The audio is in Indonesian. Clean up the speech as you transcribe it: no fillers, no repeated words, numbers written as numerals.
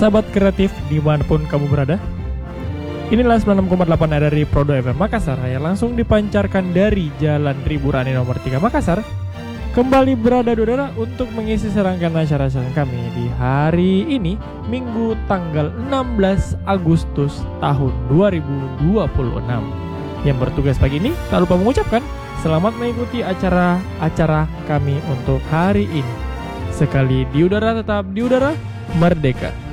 sahabat kreatif dimanapun kamu berada. Inilah 96,8 RRI Prodo FM Makassar yang langsung dipancarkan dari Jalan Riburani nomor 3 Makassar. Kembali berada saudara untuk mengisi serangkaian acara-acara kami di hari ini, Minggu tanggal 16 Agustus tahun 2026. Yang bertugas pagi ini tak lupa mengucapkan selamat mengikuti acara-acara kami untuk hari ini. Sekali di udara tetap di udara, merdeka.